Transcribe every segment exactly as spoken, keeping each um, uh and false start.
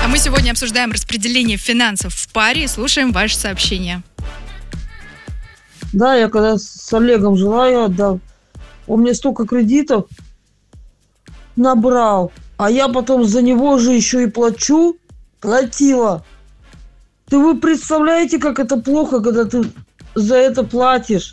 А мы сегодня обсуждаем распределение финансов в паре и слушаем ваши сообщения. Да, я когда с Олегом жила, я отдал. Он мне столько кредитов набрал, а я потом за него же еще и плачу, платила. Ты вы представляете, как это плохо, когда ты за это платишь?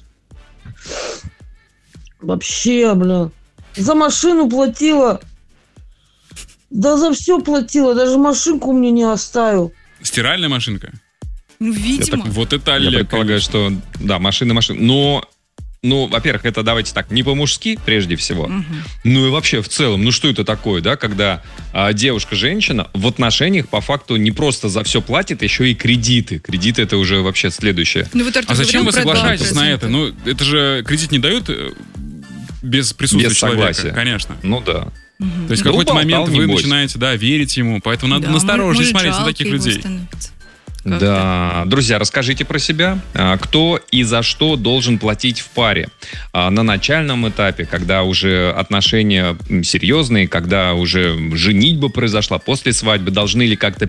Вообще, бля. За машину платила. Да за все платила, даже машинку мне не оставил. Стиральная машинка? Ну, видимо. Так, вот это Я Олег. предполагаю, что, да, машина, машина. Но, ну, во-первых, это, давайте так, не по-мужски, прежде всего. Угу. Ну и вообще, в целом, ну что это такое, да, когда а, девушка-женщина в отношениях по факту не просто за все платит, еще и кредиты. Кредиты — это уже вообще следующее. Ну, вот А зачем вы соглашаетесь на это? Ну, это же кредит не дают без присутствия Без человека. согласия. Конечно. Ну да. Угу. То есть в Ну, какой-то болтал, момент не вы бойся. начинаете, да, верить ему, поэтому надо Да, насторожнее может, смотреть на жалко таких его людей. становится. Как-то. Да, друзья, расскажите про себя. А, Кто и за что должен платить в паре? А, На начальном этапе, когда уже отношения м, серьезные, когда уже женитьба произошла, после свадьбы, должны ли как-то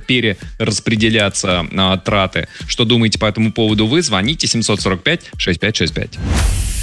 перераспределяться а, траты? Что думаете по этому поводу вы? Звоните семь сорок пять шестьдесят пять шестьдесят пять.